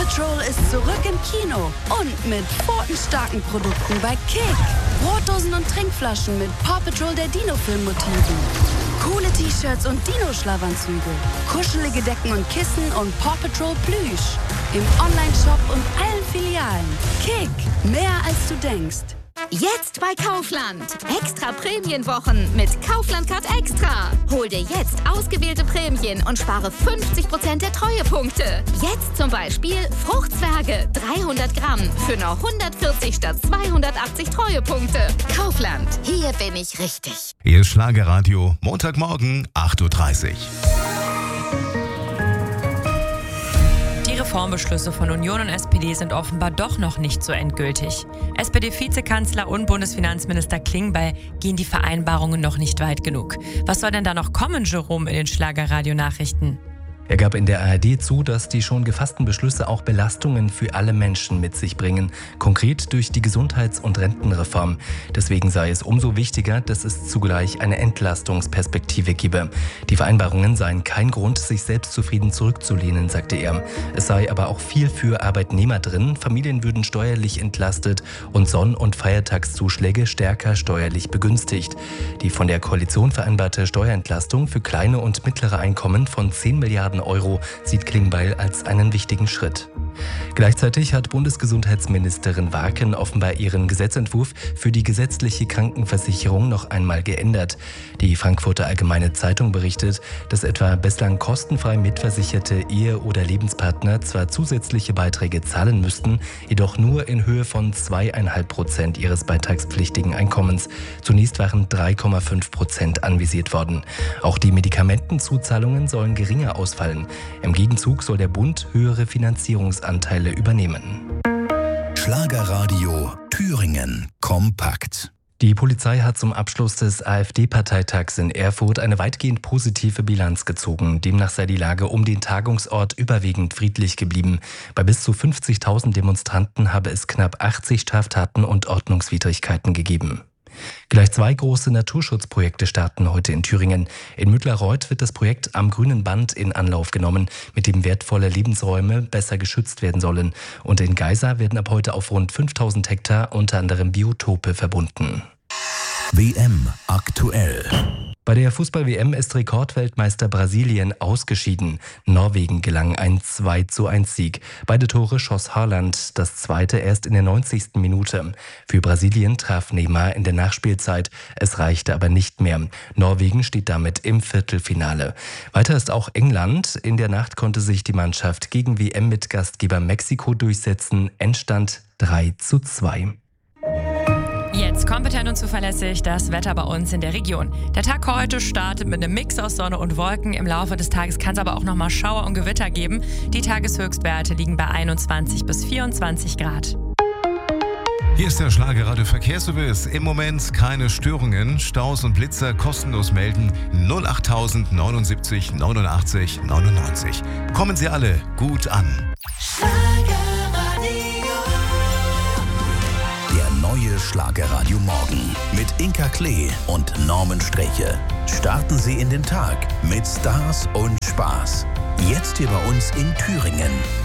Patrol ist zurück im Kino und mit quotenstarken Produkten bei Kick. Brotdosen und Trinkflaschen mit Paw Patrol der Dino-Film-Motiven. Coole T-Shirts und Dino-Schlafanzüge. Kuschelige Decken und Kissen und Paw Patrol Plüsch. Im Onlineshop und allen Filialen. Kick, mehr als du denkst. Jetzt bei Kaufland. Extra Prämienwochen mit Kaufland Card Extra. Hol dir jetzt ausgewählte Prämien und spare 50% der Treuepunkte. Jetzt zum Beispiel Fruchtzwerge 300 Gramm für nur 140 statt 280 Treuepunkte. Kaufland, hier bin ich richtig. Hier ist Schlagerradio, Montagmorgen, 8.30 Uhr. Die Reformbeschlüsse von Union und SPD sind offenbar doch noch nicht so endgültig. SPD-Vizekanzler und Bundesfinanzminister Klingbeil gehen die Vereinbarungen noch nicht weit genug. Was soll denn da noch kommen, Jerome, in den Schlagerradio-Nachrichten? Er gab in der ARD zu, dass die schon gefassten Beschlüsse auch Belastungen für alle Menschen mit sich bringen, konkret durch die Gesundheits- und Rentenreform. Deswegen sei es umso wichtiger, dass es zugleich eine Entlastungsperspektive gebe. Die Vereinbarungen seien kein Grund, sich selbstzufrieden zurückzulehnen, sagte er. Es sei aber auch viel für Arbeitnehmer drin, Familien würden steuerlich entlastet und Sonn- und Feiertagszuschläge stärker steuerlich begünstigt. Die von der Koalition vereinbarte Steuerentlastung für kleine und mittlere Einkommen von 10 Milliarden Euro sieht Klingbeil als einen wichtigen Schritt. Gleichzeitig hat Bundesgesundheitsministerin Warken offenbar ihren Gesetzentwurf für die gesetzliche Krankenversicherung noch einmal geändert. Die Frankfurter Allgemeine Zeitung berichtet, dass etwa bislang kostenfrei mitversicherte Ehe- oder Lebenspartner zwar zusätzliche Beiträge zahlen müssten, jedoch nur in Höhe von 2,5% ihres beitragspflichtigen Einkommens. Zunächst waren 3,5% anvisiert worden. Auch die Medikamentenzuzahlungen sollen geringer ausfallen. Im Gegenzug soll der Bund höhere Finanzierungsanteile übernehmen. Schlagerradio Thüringen kompakt. Die Polizei hat zum Abschluss des AfD-Parteitags in Erfurt eine weitgehend positive Bilanz gezogen. Demnach sei die Lage um den Tagungsort überwiegend friedlich geblieben. Bei bis zu 50.000 Demonstranten habe es knapp 80 Straftaten und Ordnungswidrigkeiten gegeben. Gleich 2 große Naturschutzprojekte starten heute in Thüringen. In Müttlerreuth wird das Projekt Am grünen Band in Anlauf genommen, mit dem wertvolle Lebensräume besser geschützt werden sollen. Und in Geisa werden ab heute auf rund 5.000 Hektar unter anderem Biotope verbunden. WM aktuell. Bei der Fußball-WM ist Rekordweltmeister Brasilien ausgeschieden. Norwegen gelang ein 2:1-Sieg. Beide Tore schoss Haaland, das zweite erst in der 90. Minute. Für Brasilien traf Neymar in der Nachspielzeit. Es reichte aber nicht mehr. Norwegen steht damit im Viertelfinale. Weiter ist auch England. In der Nacht konnte sich die Mannschaft gegen WM-Mitgastgeber Mexiko durchsetzen. Endstand 3:2. Jetzt kompetent und zuverlässig das Wetter bei uns in der Region. Der Tag heute startet mit einem Mix aus Sonne und Wolken. Im Laufe des Tages kann es aber auch nochmal Schauer und Gewitter geben. Die Tageshöchstwerte liegen bei 21 bis 24 Grad. Hier ist der Schlagerradio Verkehrsservice. Im Moment keine Störungen. Staus und Blitzer kostenlos melden 08000 79 89 99. Kommen Sie alle gut an. Neue Schlagerradio Morgen mit Inka Klee und Norman Streche. Starten Sie in den Tag mit Stars und Spaß. Jetzt hier bei uns in Thüringen.